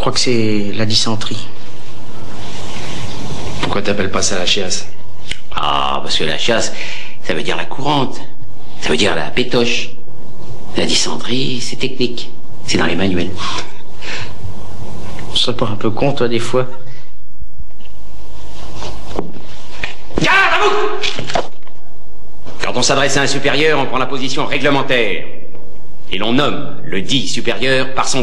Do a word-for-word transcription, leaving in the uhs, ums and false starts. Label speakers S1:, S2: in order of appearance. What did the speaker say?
S1: crois que c'est la dysenterie.
S2: Pourquoi t'appelles pas ça la chiasse?
S3: Ah, parce que la chiasse, ça veut dire la courante. Ça veut dire la pétoche. La dysenterie, c'est technique. C'est dans les manuels.
S1: Tu serais pas un peu con, toi, des fois?
S3: Garde à vous! Quand on s'adresse à un supérieur, on prend la position réglementaire. Et l'on nomme le dit supérieur par son